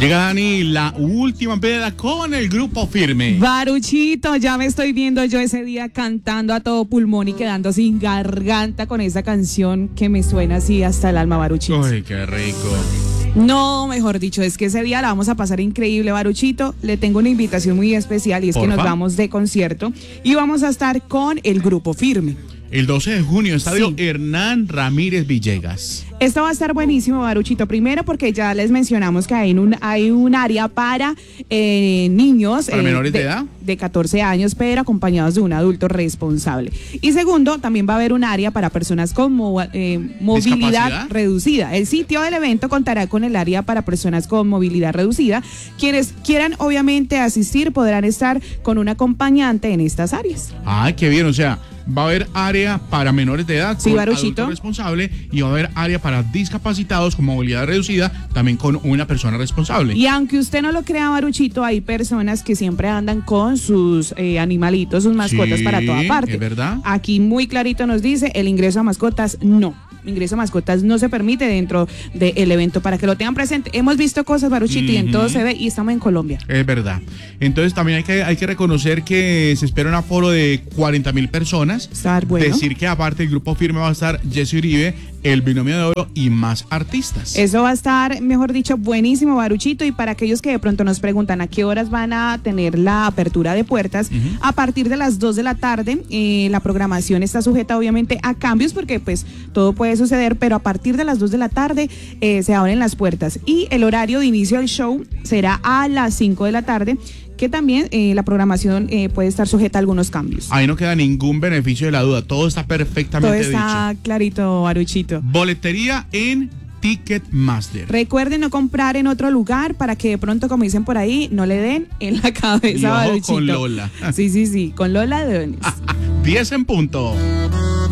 Llega Dani, la última veda con el Grupo Firme. Baruchito, ya me estoy viendo yo ese día cantando a todo pulmón y quedando sin garganta con esa canción que me suena así hasta el alma, Baruchito. Uy, qué rico. No, mejor dicho, es que ese día la vamos a pasar increíble, Baruchito. Le tengo una invitación muy especial y es que nos vamos de concierto y vamos a estar con el Grupo Firme. El 12 de junio, Estadio Hernán Ramírez Villegas. Esto va a estar buenísimo, Baruchito. Primero porque ya les mencionamos que hay un área para niños ¿Para menores de edad? De 14 años, pero acompañados de un adulto responsable. Y segundo, también va a haber un área para personas con movilidad reducida. El sitio del evento contará con el área para personas con movilidad reducida. Quienes quieran, obviamente, asistir podrán estar con un acompañante en estas áreas. Ay, qué bien, o sea, va a haber área para menores de edad con adulto responsable y va a haber área para discapacitados con movilidad reducida también con una persona responsable. Y aunque usted no lo crea, Baruchito, hay personas que siempre andan con sus animalitos, sus mascotas para toda parte. ¿Es verdad? Aquí muy clarito nos dice, el ingreso a mascotas no. Ingreso a mascotas no se permite dentro del evento, para que lo tengan presente. Hemos visto cosas, Baruchito, y en todo se ve, y estamos en Colombia. Es verdad. Entonces también hay que reconocer que se espera un aforo de 40,000 personas. Bueno. Decir que aparte del Grupo Firme va a estar Jesse Uribe, el Binomio de Oro y más artistas. Eso va a estar, mejor dicho, buenísimo, Baruchito. Y para aquellos que de pronto nos preguntan a qué horas van a tener la apertura de puertas, a partir de las 2 de la tarde, la programación está sujeta obviamente a cambios porque pues todo puede suceder, pero a partir de las 2 de la tarde se abren las puertas y el horario de inicio del show será a las 5 de la tarde, que también la programación puede estar sujeta a algunos cambios. Ahí no queda ningún beneficio de la duda, todo está perfectamente dicho. Todo está clarito, Baruchito. Boletería en Ticketmaster. Recuerden no comprar en otro lugar para que de pronto, como dicen por ahí, no le den en la cabeza, Baruchito. Con Lola. Sí, con Lola de 10 en punto.